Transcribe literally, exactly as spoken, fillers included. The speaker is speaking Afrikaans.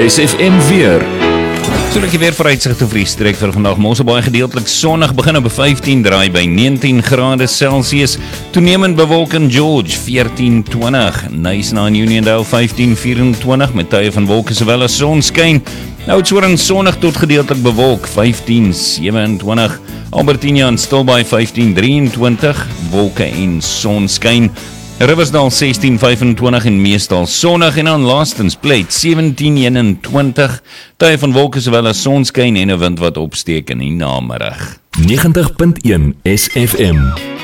S F M weer. So dat jy weer vooruitsigte vir die streek vir vandag. Mosselbaai gedeeltelik sonnig, begin op vyftien, draai by negentien grade Celsius. Toenemend bewolk in George, veertien twintig. Nyasa in Uniondale, vyftien vyf-en-twintig, met tye van wolke sowel as sonskyn. Oudtshoorn sonnig tot gedeeltelik bewolk, vyftien sewe-en-twintig. Albertina en Stilbaai, vyftien drie-en-twintig, wolke en sonskyn. Riversdale sestien vyf-en-twintig en meestal sonnig, en dan laastens Plate sewentien een-en-twintig, tye van wolke sowel as sonskyn en 'n wind wat opsteek in die namiddag. negentig punt een S F M